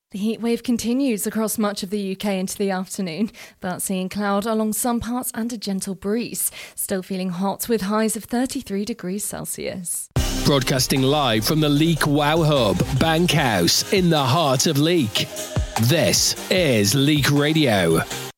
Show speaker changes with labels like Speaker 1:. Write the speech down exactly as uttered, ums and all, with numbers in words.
Speaker 1: The heat wave continues across much of the U K into the afternoon, but seeing cloud along some parts and a gentle breeze. Still feeling hot with highs of thirty-three degrees Celsius.
Speaker 2: Broadcasting live from the Leek Wow Hub, Bankhouse, in the heart of Leek. This is Leek Radio.